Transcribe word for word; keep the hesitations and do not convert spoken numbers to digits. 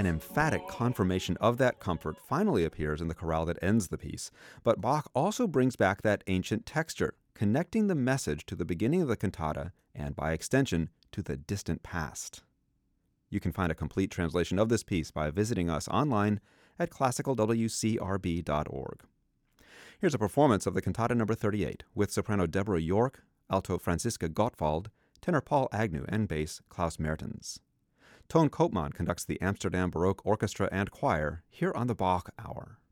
An emphatic confirmation of that comfort finally appears in the chorale that ends the piece, but Bach also brings back that ancient texture, connecting the message to the beginning of the cantata and, by extension, to the distant past. You can find a complete translation of this piece by visiting us online at classical w c r b dot org. Here's a performance of the Cantata number thirty-eight with soprano Deborah York, alto Franziska Gottwald, tenor Paul Agnew, and bass Klaus Mertens. Toon Koopman conducts the Amsterdam Baroque Orchestra and Choir here on the Bach Hour.